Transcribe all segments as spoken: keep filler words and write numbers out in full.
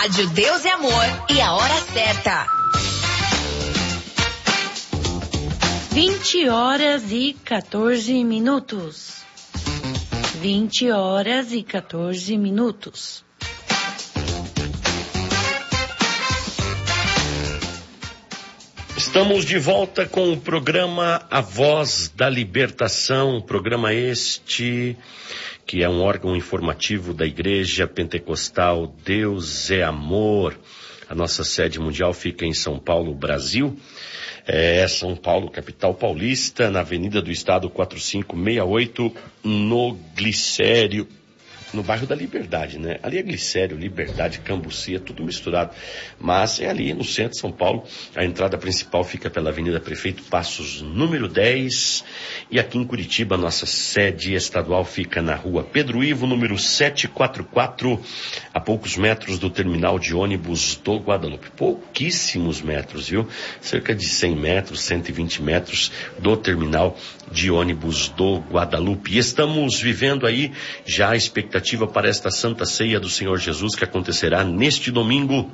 Rádio Deus é Amor e a hora certa. vinte horas e quatorze minutos. vinte horas e quatorze minutos. Estamos de volta com o programa A Voz da Libertação, programa este que é um órgão informativo da Igreja Pentecostal Deus é Amor. A nossa sede mundial fica em São Paulo, Brasil. É São Paulo, capital paulista, na Avenida do Estado quatro cinco seis oito, no Glicério, no bairro da Liberdade, né? Ali é Glicério, Liberdade, Cambuci, é tudo misturado. Mas é ali no centro de São Paulo. A entrada principal fica pela Avenida Prefeito Passos, número dez. E aqui em Curitiba, nossa sede estadual fica na rua Pedro Ivo, número setecentos e quarenta e quatro, a poucos metros do terminal de ônibus do Guadalupe. Pouquíssimos metros, viu? Cerca de cem metros, cento e vinte metros do terminal de ônibus do Guadalupe. E estamos vivendo aí já a expectativa para esta Santa Ceia do Senhor Jesus, que acontecerá neste domingo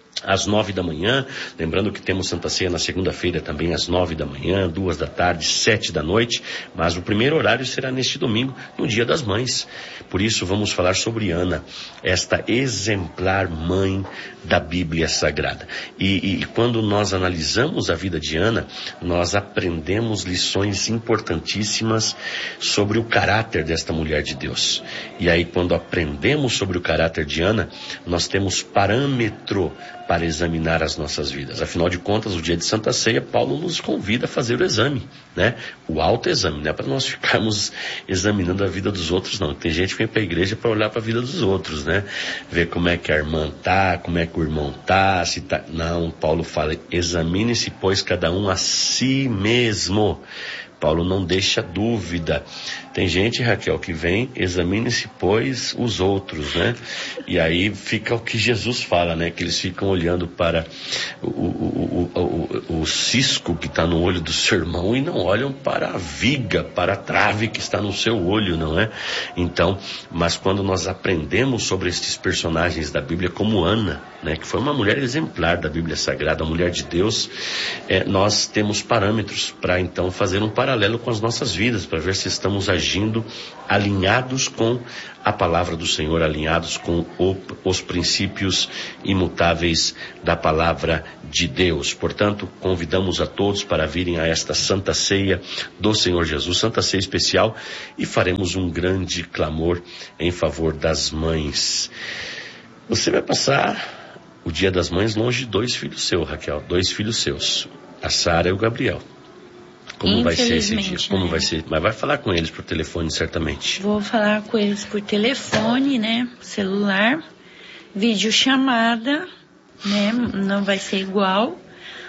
às nove da manhã, lembrando que temos Santa Ceia na segunda-feira também às nove da manhã, duas da tarde, sete da noite, mas o primeiro horário será neste domingo, no Dia das Mães. Por isso vamos falar sobre Ana, esta exemplar mãe da Bíblia Sagrada. E, e quando nós analisamos a vida de Ana, nós aprendemos lições importantíssimas sobre o caráter desta mulher de Deus. E aí quando aprendemos sobre o caráter de Ana, nós temos parâmetro para examinar as nossas vidas. Afinal de contas, o dia de Santa Ceia, Paulo nos convida a fazer o exame, né? O autoexame, não é para nós ficarmos examinando a vida dos outros, não. Tem gente que vem para a igreja para olhar para a vida dos outros, né? Ver como é que a irmã tá, como é que o irmão tá, se tá... Não, Paulo fala, examine-se, pois, cada um a si mesmo. Paulo não deixa dúvida. Tem gente, Raquel, que vem, examine-se, pois, os outros, né? E aí fica o que Jesus fala, né? Que eles ficam olhando para o, o, o, o, o cisco que está no olho do seu irmão e não olham para a viga, para a trave que está no seu olho, não é? Então, mas quando nós aprendemos sobre estes personagens da Bíblia, como Ana, né? Que foi uma mulher exemplar da Bíblia Sagrada, a mulher de Deus, é, nós temos parâmetros para então fazer um paralelo com as nossas vidas, para ver se estamos agindo alinhados com a palavra do Senhor, alinhados com o, os princípios imutáveis da palavra de Deus. Portanto, convidamos a todos para virem a esta Santa Ceia do Senhor Jesus, Santa Ceia especial, e faremos um grande clamor em favor das mães. Você vai passar o Dia das Mães longe de dois filhos seus, Raquel, dois filhos seus, a Sara e o Gabriel. Como vai ser esse dia? Como né? vai ser? Mas vai falar com eles por telefone, certamente. Vou falar com eles por telefone, né? Celular, videochamada, né? Não vai ser igual,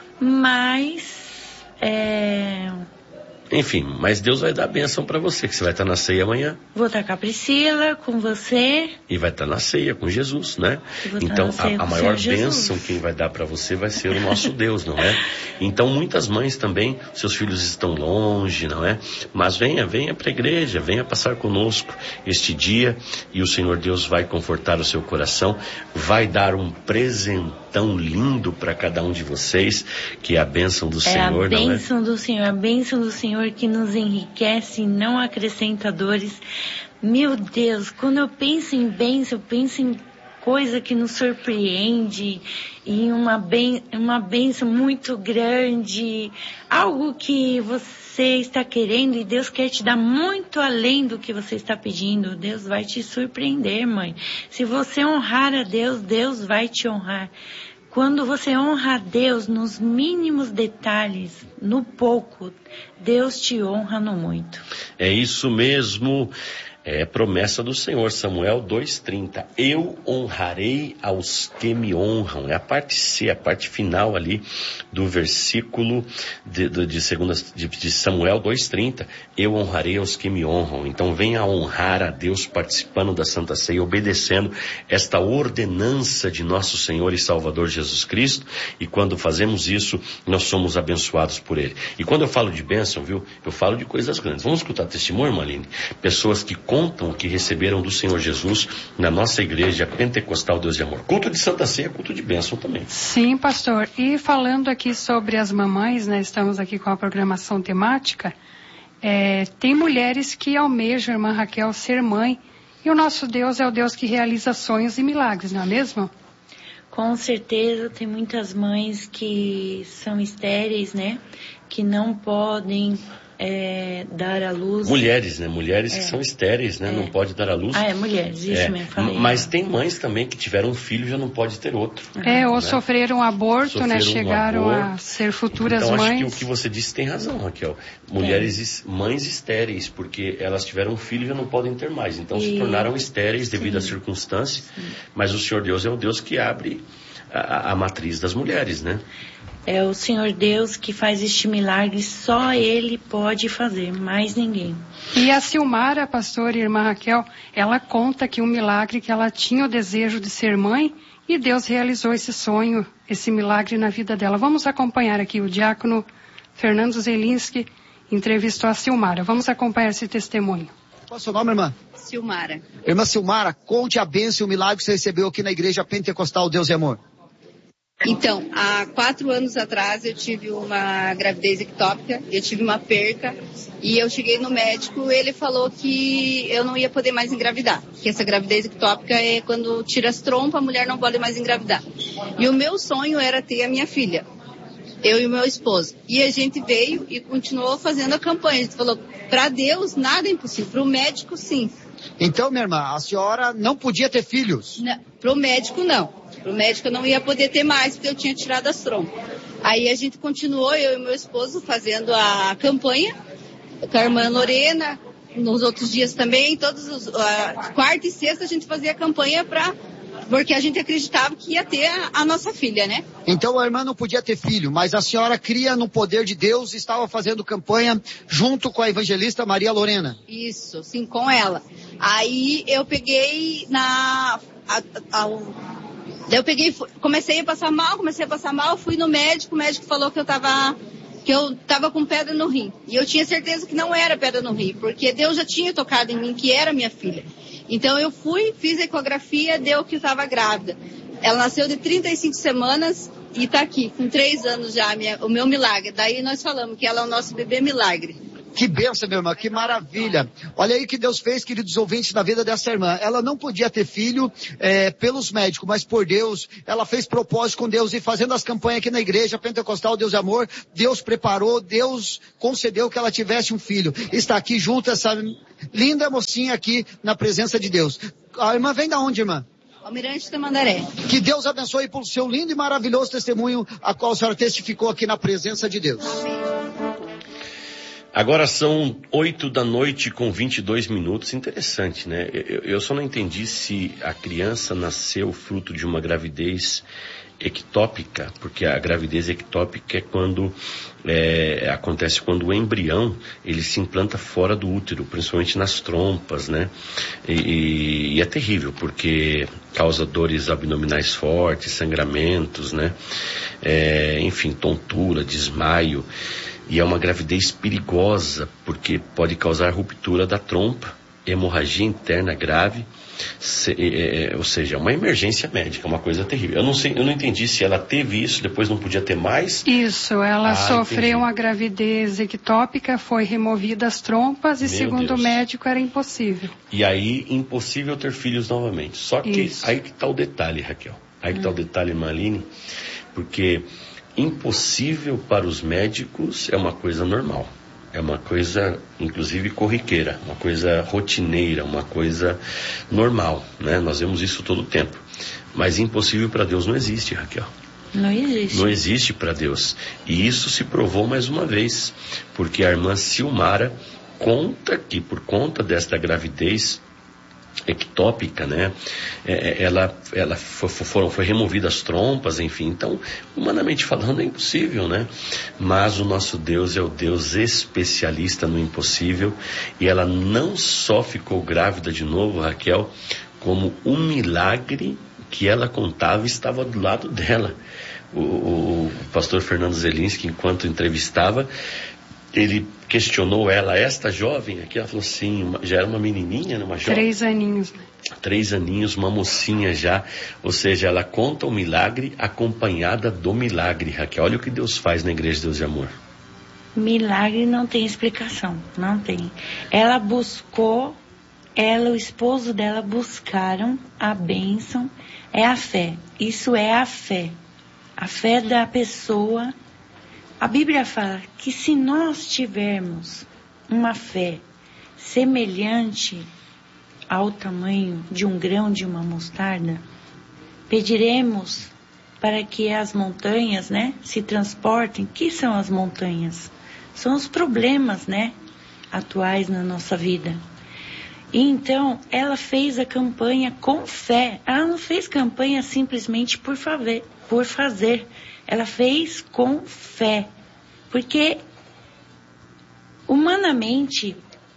mas é... Enfim, mas Deus vai dar a bênção para você, que você vai estar na ceia amanhã. Vou estar com a Priscila, com você. E vai estar na ceia com Jesus, né? Então, a, a maior bênção quem vai dar para você vai ser o nosso Deus, não é? Então, muitas mães também, seus filhos estão longe, não é? Mas venha, venha para a igreja, venha passar conosco este dia e o Senhor Deus vai confortar o seu coração, vai dar um presentão lindo para cada um de vocês, que é a bênção do é Senhor, não é? A bênção do Senhor, a bênção do Senhor que nos enriquece e não acrescenta dores. Meu Deus, quando eu penso em bênção, eu penso em coisa que nos surpreende, em uma, ben, uma bênção muito grande, algo que você está querendo e Deus quer te dar muito além do que você está pedindo. Deus vai te surpreender, mãe. Se você honrar a Deus, Deus vai te honrar. Quando você honra a Deus nos mínimos detalhes, no pouco, Deus te honra no muito. É isso mesmo. É promessa do Senhor, Samuel dois, trinta. Eu honrarei aos que me honram. É a parte C, a parte final ali do versículo de, de, de, segunda, de, de Samuel dois, trinta. Eu honrarei aos que me honram. Então venha honrar a Deus participando da Santa Ceia, obedecendo esta ordenança de nosso Senhor e Salvador Jesus Cristo. E quando fazemos isso, nós somos abençoados por Ele. E quando eu falo de bênção, viu? Eu falo de coisas grandes. Vamos escutar testemunho, irmã Aline? Pessoas que contam que receberam do Senhor Jesus na nossa igreja pentecostal Deus e Amor. Culto de Santa Ceia, culto de bênção também. Sim, pastor. E falando aqui sobre as mamães, né, estamos aqui com a programação temática, é, tem mulheres que almejam, irmã Raquel, ser mãe, e o nosso Deus é o Deus que realiza sonhos e milagres, não é mesmo? Com certeza, tem muitas mães que são estéreis, né? Que não podem é, dar à luz. Mulheres, né? Mulheres é. que são estéreis, né? É. Não pode dar à luz. Ah, é, mulheres, isso é. mesmo, falei. Mas tem mães também que tiveram um filho e já não pode ter outro. É, ou né? sofreram um aborto, sofreram né? Chegaram um aborto. a ser futuras então, mães. Então, acho que o que você disse tem razão, Raquel. Mulheres, é. mães estéreis, porque elas tiveram um filho e já não podem ter mais. Então, e... se tornaram estéreis devido Sim. às circunstâncias. Sim. Mas o Senhor Deus é o Deus que abre a, a matriz das mulheres, né? É o Senhor Deus que faz este milagre, só Ele pode fazer, mais ninguém. E a Silmara, pastora e irmã Raquel, ela conta que um milagre que ela tinha o desejo de ser mãe e Deus realizou esse sonho, esse milagre na vida dela. Vamos acompanhar aqui o diácono Fernando Zelinski entrevistou a Silmara. Vamos acompanhar esse testemunho. Qual é o seu nome, irmã? Silmara. Irmã Silmara, conte a bênção e o milagre que você recebeu aqui na Igreja Pentecostal Deus e Amor. Então, há quatro anos atrás eu tive uma gravidez ectópica, eu tive uma perca e eu cheguei no médico, ele falou que eu não ia poder mais engravidar, que essa gravidez ectópica é quando tira as trompas, a mulher não pode mais engravidar. E o meu sonho era ter a minha filha, eu e o meu esposo. E a gente veio e continuou fazendo a campanha, a gente falou, para Deus nada é impossível, para o médico sim. Então, minha irmã, a senhora não podia ter filhos? Para o médico não. O médico não ia poder ter mais, porque eu tinha tirado as trompas. Aí a gente continuou, eu e meu esposo, fazendo a campanha, com a irmã Lorena, nos outros dias também, todos os, a, quarta e sexta a gente fazia a campanha para, porque a gente acreditava que ia ter a, a nossa filha, né? Então a irmã não podia ter filho, mas a senhora cria no poder de Deus e estava fazendo campanha junto com a evangelista Maria Lorena. Isso, sim, com ela. Aí eu peguei na... A, a, a, Daí eu peguei, comecei a passar mal, comecei a passar mal, fui no médico, o médico falou que eu tava, que eu tava com pedra no rim. E eu tinha certeza que não era pedra no rim, porque Deus já tinha tocado em mim, que era minha filha. Então eu fui, fiz a ecografia, deu que eu tava grávida. Ela nasceu de trinta e cinco semanas e tá aqui, com três anos já, minha, o meu milagre. Daí nós falamos que ela é o nosso bebê milagre. Que bênção, minha irmã, que maravilha. Olha aí que Deus fez, queridos ouvintes, na vida dessa irmã. Ela não podia ter filho é, pelos médicos, mas por Deus, ela fez propósito com Deus e fazendo as campanhas aqui na Igreja Pentecostal Deus e Amor, Deus preparou, Deus concedeu que ela tivesse um filho. Está aqui junto essa linda mocinha aqui na presença de Deus. A irmã vem da onde, irmã? Almirante Tamandaré. Que Deus abençoe por seu lindo e maravilhoso testemunho, a qual a senhora testificou aqui na presença de Deus. Amém. Agora são oito da noite com vinte e dois minutos. Interessante, né? Eu, eu só não entendi se a criança nasceu fruto de uma gravidez ectópica, porque a gravidez ectópica é quando é, acontece quando o embrião ele se implanta fora do útero, principalmente nas trompas, né? E, e é terrível porque causa dores abdominais fortes, sangramentos, né? É, enfim, tontura, desmaio. E é uma gravidez perigosa, porque pode causar ruptura da trompa, hemorragia interna grave, se, é, ou seja, uma emergência médica, uma coisa terrível. Eu não sei, eu não entendi se ela teve isso, depois não podia ter mais. Isso, ela ah, sofreu entendi. uma gravidez ectópica, foi removida as trompas e Meu segundo Deus. o médico era impossível. E aí, impossível ter filhos novamente. Só que Isso. aí que está o detalhe, Raquel. Aí que está hum. o detalhe, Maline, porque impossível para os médicos é uma coisa normal. É uma coisa, inclusive, corriqueira, uma coisa rotineira, uma coisa normal, né? Nós vemos isso todo o tempo. Mas impossível para Deus não existe, Raquel. Não existe. Não existe para Deus. E isso se provou mais uma vez, porque a irmã Silmara conta que por conta desta gravidez ectópica, né? É, ela, ela foi, foram, foi removida as trompas, enfim. Então, humanamente falando, é impossível, né? Mas o nosso Deus é o Deus especialista no impossível. E ela não só ficou grávida de novo, Raquel, como um milagre que ela contava estava do lado dela. O, o, o pastor Fernando Zelinski, enquanto entrevistava, ele questionou ela, esta jovem aqui, ela falou sim, uma, já era uma menininha, né, uma jovem. Três aninhos, né? Três aninhos, uma mocinha já, ou seja, ela conta o milagre acompanhada do milagre, Raquel. Olha o que Deus faz na Igreja de Deus de Amor. Milagre não tem explicação, não tem. Ela buscou, ela e o esposo dela buscaram a bênção, é a fé. Isso é a fé. A fé da pessoa. A Bíblia fala que se nós tivermos uma fé semelhante ao tamanho de um grão de uma mostarda, pediremos para que as montanhas, né, se transportem. Que são as montanhas? São os problemas, né, atuais na nossa vida. E então, ela fez a campanha com fé. Ela não fez campanha simplesmente por fazer, por fazer. Ela fez com fé. Porque, humanamente,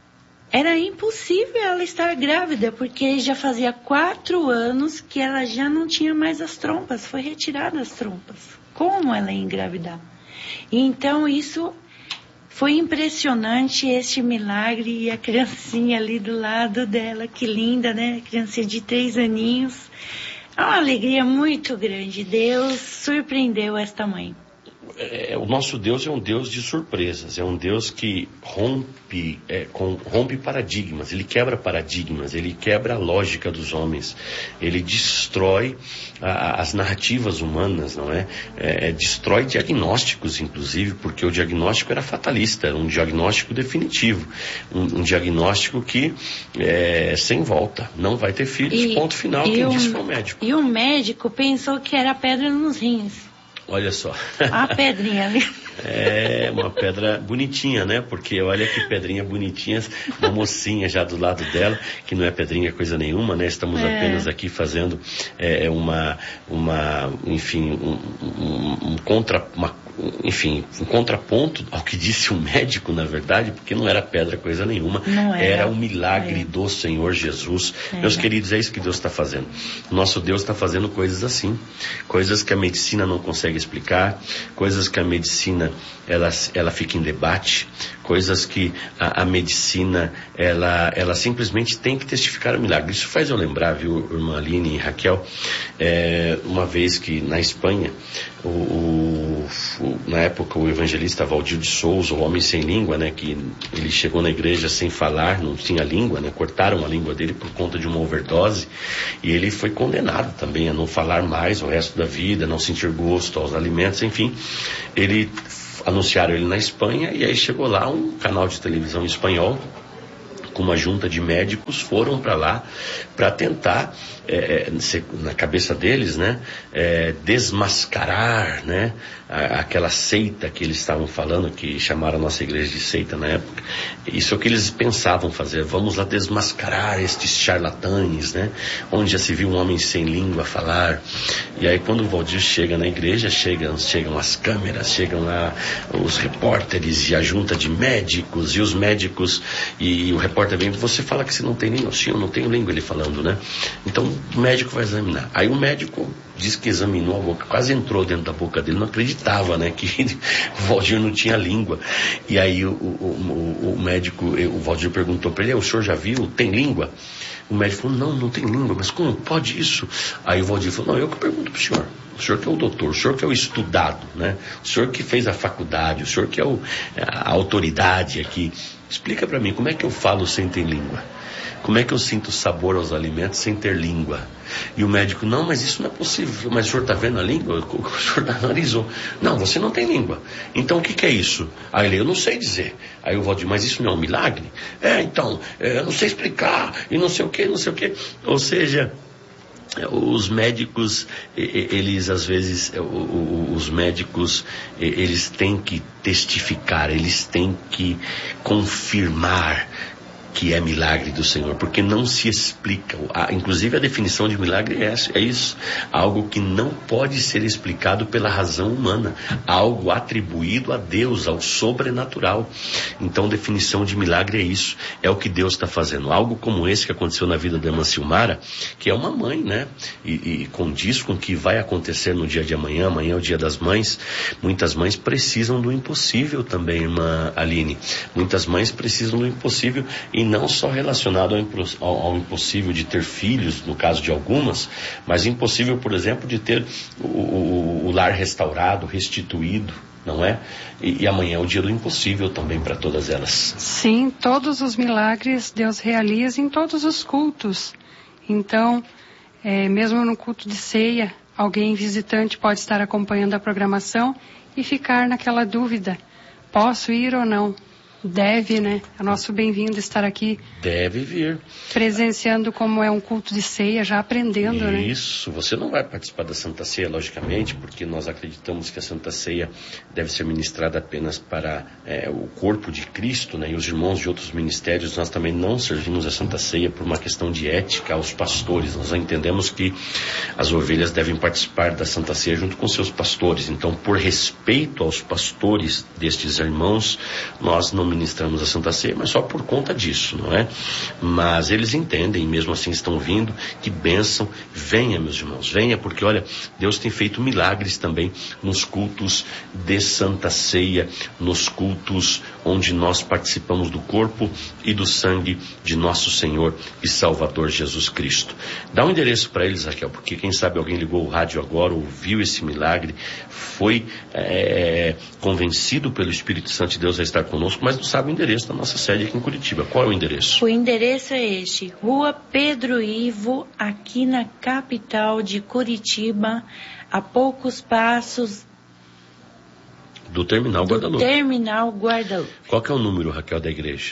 era impossível ela estar grávida, porque já fazia quatro anos que ela já não tinha mais as trompas. Foi retirada as trompas. Como ela ia engravidar? E então, isso foi impressionante, este milagre, e a criancinha ali do lado dela, que linda, né? Criança de três aninhos. É uma alegria muito grande. Deus surpreendeu esta mãe. É, o nosso Deus é um Deus de surpresas, é um Deus que rompe, é, com, rompe paradigmas, ele quebra paradigmas, ele quebra a lógica dos homens, ele destrói a, as narrativas humanas, não é? É, é? Destrói diagnósticos, inclusive, porque o diagnóstico era fatalista, era um diagnóstico definitivo, um, um diagnóstico que é sem volta, não vai ter filhos, e, ponto final, quem um, disse foi o médico. E o médico pensou que era pedra nos rins. Olha só. A pedrinha ali. É uma pedra bonitinha, né? Porque olha que pedrinha bonitinha, uma mocinha já do lado dela, que não é pedrinha coisa nenhuma, né? Estamos é. apenas aqui fazendo é, uma, uma, enfim, um, um, um contra, uma, enfim, um contraponto ao que disse o médico, na verdade, porque não era pedra coisa nenhuma, não era, era um milagre é. do Senhor Jesus. É. Meus queridos, é isso que Deus está fazendo. Nosso Deus está fazendo coisas assim, coisas que a medicina não consegue explicar, coisas que a medicina ela, ela fica em debate, coisas que a, a medicina ela, ela simplesmente tem que testificar o milagre. Isso faz eu lembrar, viu, irmã Aline e Raquel, é, uma vez que na Espanha, o, o, o, na época o evangelista Valdir de Souza, o homem sem língua, né, que ele chegou na igreja sem falar, não tinha língua, né, cortaram a língua dele por conta de uma overdose, e ele foi condenado também a não falar mais o resto da vida, não sentir gosto aos alimentos, enfim, ele anunciaram ele na Espanha, e aí chegou lá um canal de televisão espanhol, com uma junta de médicos, foram para lá para tentar, é, na cabeça deles, né, é, desmascarar, né, a, aquela seita que eles estavam falando, que chamaram a nossa igreja de seita na época. Isso é o que eles pensavam fazer, vamos lá desmascarar estes charlatães, né, onde já se viu um homem sem língua falar. E aí quando o Valdir chega na igreja, chegam, chegam as câmeras, chegam lá os repórteres e a junta de médicos, e os médicos, e, e o repórter vem, você fala que você não tem língua? Sim, eu não tenho língua, ele falando, né? Então o médico vai examinar. Aí o médico diz que examinou a boca, quase entrou dentro da boca dele, não acreditava, né, que o Valdir não tinha língua. E aí o, o, o, o médico, o Valdir perguntou para ele, o senhor já viu, tem língua? O médico falou, não, não tem língua, mas como pode isso? Aí o Valdir falou, não, eu que pergunto pro senhor. O senhor que é o doutor, o senhor que é o estudado, né? O senhor que fez a faculdade, o senhor que é o, a autoridade aqui. Explica para mim, como é que eu falo sem ter língua? Como é que eu sinto sabor aos alimentos sem ter língua? E o médico, não, mas isso não é possível. Mas o senhor está vendo a língua? O senhor analisou. Não, você não tem língua. Então o que, que é isso? Aí ele, eu não sei dizer. Aí o Valdir, mas isso não é um milagre? É, então, eu não sei explicar, e não sei o que, não sei o que. Ou seja, os médicos, eles às vezes, os médicos, eles têm que testificar, eles têm que confirmar que é milagre do Senhor, porque não se explica. Inclusive a definição de milagre é, é isso, algo que não pode ser explicado pela razão humana, algo atribuído a Deus, ao sobrenatural. Então a definição de milagre é isso, é o que Deus está fazendo. Algo como esse que aconteceu na vida da irmã Silmara, que é uma mãe, né? E, e condiz com o que vai acontecer no dia de amanhã. Amanhã é o dia das mães. Muitas mães precisam do impossível também, irmã Aline. Muitas mães precisam do impossível, e não só relacionado ao, ao, ao impossível de ter filhos, no caso de algumas, mas impossível, por exemplo, de ter o, o, o lar restaurado, restituído, não é? E, e amanhã é o dia do impossível também para todas elas. Sim, todos os milagres Deus realiza em todos os cultos. Então, é, mesmo no culto de ceia, alguém visitante pode estar acompanhando a programação e ficar naquela dúvida, posso ir ou não? Deve, né? É nosso bem-vindo estar aqui. Deve vir. Presenciando como é um culto de ceia, já aprendendo, né? Isso. Você não vai participar da Santa Ceia, logicamente, porque nós acreditamos que a Santa Ceia deve ser ministrada apenas para é, o corpo de Cristo, né? E os irmãos de outros ministérios, nós também não servimos a Santa Ceia por uma questão de ética aos pastores. Nós entendemos que as ovelhas devem participar da Santa Ceia junto com seus pastores. Então, por respeito aos pastores destes irmãos, nós não ministramos a Santa Ceia, mas só por conta disso, não é? Mas eles entendem, mesmo assim estão vindo, que bênção. Venha, meus irmãos, venha, porque olha, Deus tem feito milagres também nos cultos de Santa Ceia, nos cultos onde nós participamos do corpo e do sangue de nosso Senhor e Salvador Jesus Cristo. Dá um endereço para eles, Raquel, porque quem sabe alguém ligou o rádio agora, ouviu esse milagre, foi é, convencido pelo Espírito Santo de Deus a estar conosco, mas não sabe o endereço da nossa sede aqui em Curitiba. Qual é o endereço? O endereço é este, Rua Pedro Ivo, aqui na capital de Curitiba, a poucos passos do Terminal do Guadalupe. Terminal Guadalupe. Qual que é o número, Raquel, da igreja?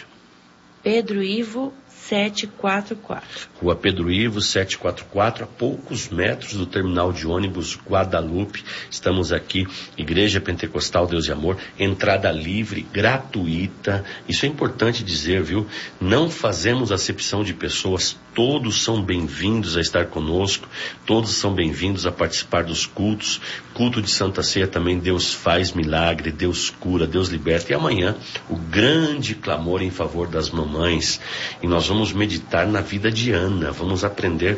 Pedro Ivo setecentos e quarenta e quatro. Rua Pedro Ivo, setecentos e quarenta e quatro, a poucos metros do terminal de ônibus Guadalupe. Estamos aqui, Igreja Pentecostal Deus e Amor, entrada livre, gratuita. Isso é importante dizer, viu? Não fazemos acepção de pessoas, todos são bem-vindos a estar conosco, todos são bem-vindos a participar dos cultos. Culto de Santa Ceia também, Deus faz milagre, Deus cura, Deus liberta. E amanhã, o grande clamor em favor das mamães. E nós vamos meditar na vida de Ana, vamos aprender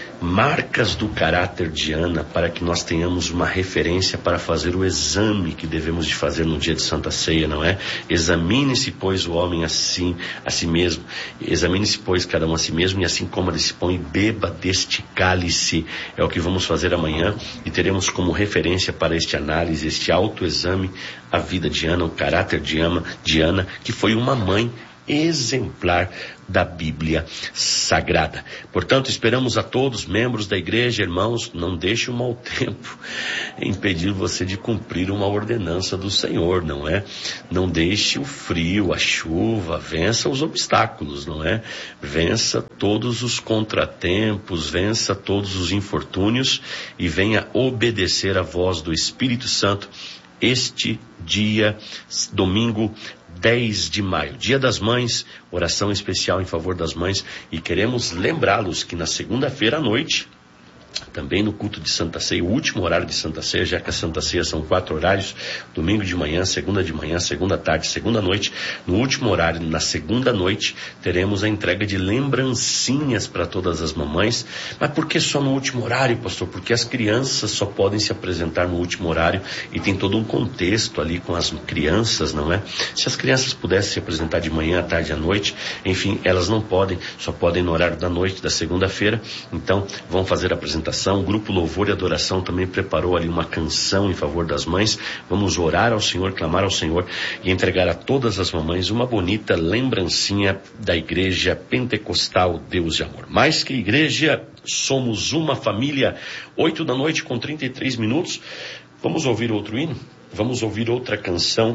marcas do caráter de Ana, para que nós tenhamos uma referência para fazer o exame que devemos de fazer no dia de Santa Ceia, não é? Examine-se, pois, o homem assim, a si mesmo. Examine-se, pois, cada um a si mesmo, e assim coma desse pão e beba deste cálice. É o que vamos fazer amanhã, e teremos como referência para este análise, este autoexame, a vida de Ana, o caráter de Ana, de Ana, que foi uma mãe exemplar da Bíblia Sagrada. Portanto, esperamos a todos, membros da igreja, irmãos, não deixe o mau tempo impedir você de cumprir uma ordenança do Senhor, não é? Não deixe o frio, a chuva, vença os obstáculos, não é? Vença todos os contratempos, vença todos os infortúnios e venha obedecer à voz do Espírito Santo este dia, domingo dez de maio, Dia das Mães, oração especial em favor das mães, e queremos lembrá-los que na segunda-feira à noite, também no culto de Santa Ceia, o último horário de Santa Ceia, já que a Santa Ceia são quatro horários, domingo de manhã, segunda de manhã, segunda tarde, segunda noite. No último horário, na segunda noite, teremos a entrega de lembrancinhas para todas as mamães. Mas por que só no último horário, pastor? Porque as crianças só podem se apresentar no último horário, e tem todo um contexto ali com as crianças, não é? Se as crianças pudessem se apresentar de manhã, à tarde e à noite, enfim, elas não podem, só podem no horário da noite, da segunda-feira. Então, vão fazer a apresentação. O grupo Louvor e Adoração também preparou ali uma canção em favor das mães. Vamos orar ao Senhor, clamar ao Senhor e entregar a todas as mamães uma bonita lembrancinha da Igreja Pentecostal Deus de Amor. Mais que igreja, somos uma família. Oito da noite com trinta e três minutos. Vamos ouvir outro hino? Vamos ouvir outra canção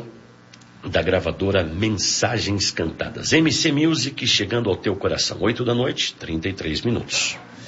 da gravadora Mensagens Cantadas. M C Music, chegando ao teu coração. Oito da noite, trinta e três minutos.